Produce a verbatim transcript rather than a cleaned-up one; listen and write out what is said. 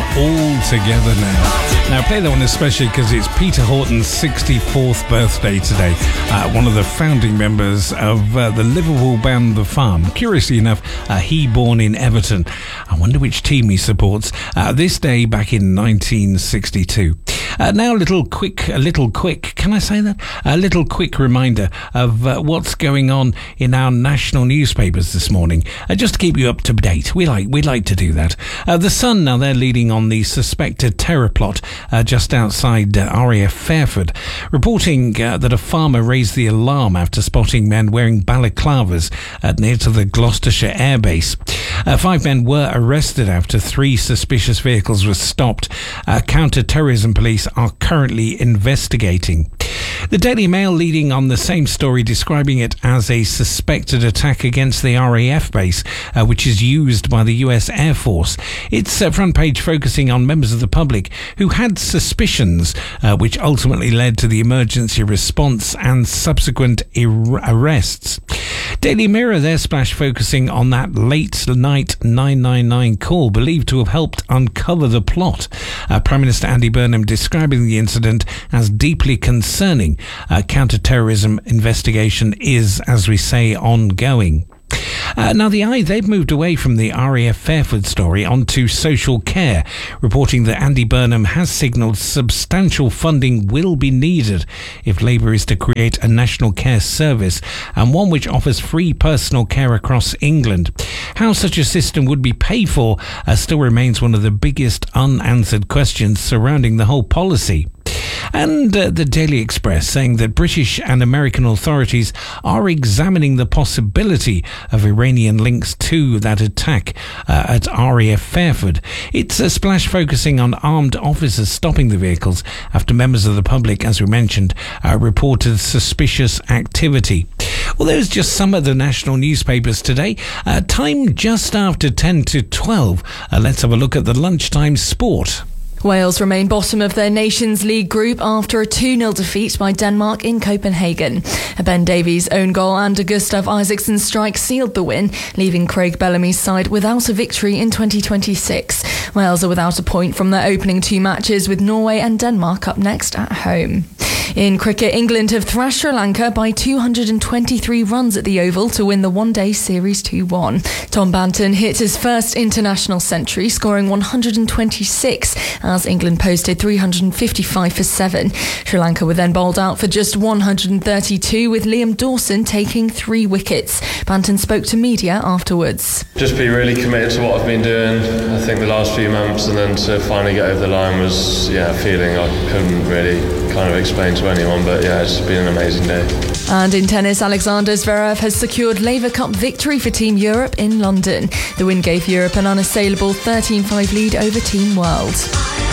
All Together Now. Now, I play that one especially because it's Peter Horton's sixty-fourth birthday today. Uh, one of the founding members of uh, the Liverpool band The Farm. Curiously enough, uh, he born in Everton. I wonder which team he supports. Uh, this day back in nineteen sixty-two. Uh, now, a little quick, a little quick, can I say that? A little quick reminder of uh, what's going on in our national newspapers this morning, uh, just to keep you up to date. We like we like to do that. Uh, the Sun, now they're leading on the suspected terror plot uh, just outside uh, R A F Fairford, reporting uh, that a farmer raised the alarm after spotting men wearing balaclavas uh, near to the Gloucestershire Air Base. Uh, five men were arrested after three suspicious vehicles were stopped. Uh, counter-terrorism police are currently investigating. The Daily Mail leading on the same story, describing it as a suspected attack against the R A F base, uh, which is used by the U S Air Force. Its uh, front page focusing on members of the public who had suspicions, uh, which ultimately led to the emergency response and subsequent er- arrests. Daily Mirror, their splash focusing on that late night nine nine nine call believed to have helped uncover the plot. Uh, Prime Minister Andy Burnham describing the incident as deeply concerning. Uh, counter-terrorism investigation is, as we say, ongoing. Uh, now, the Eye, they've moved away from the R A F Fairford story onto social care, reporting that Andy Burnham has signalled substantial funding will be needed if Labour is to create a national care service, and one which offers free personal care across England. How such a system would be paid for uh, still remains one of the biggest unanswered questions surrounding the whole policy. And uh, the Daily Express saying that British and American authorities are examining the possibility of Iranian links to that attack uh, at R A F Fairford. It's a splash focusing on armed officers stopping the vehicles after members of the public, as we mentioned, uh, reported suspicious activity. Well, there's just some of the national newspapers today. Uh, time just after ten to twelve. Uh, let's have a look at the lunchtime sport. Wales remain bottom of their Nations League group after a two nil defeat by Denmark in Copenhagen. A Ben Davies' own goal and a Gustav Isaksen's strike sealed the win, leaving Craig Bellamy's side without a victory in twenty twenty-six. Wales are without a point from their opening two matches, with Norway and Denmark up next at home. In cricket, England have thrashed Sri Lanka by two hundred twenty-three runs at the Oval to win the one-day series two one. Tom Banton hit his first international century, scoring one hundred twenty-six, as England posted three hundred fifty-five for seven. Sri Lanka were then bowled out for just one hundred thirty-two, with Liam Dawson taking three wickets. Banton spoke to media afterwards. Just be really committed to what I've been doing, I think, the last few months, and then to finally get over the line was, yeah, a feeling I couldn't really kind of explain to anyone, but yeah, it's been an amazing day. And in tennis, Alexander Zverev has secured Laver Cup victory for Team Europe in London. The win gave Europe an unassailable thirteen five lead over Team World.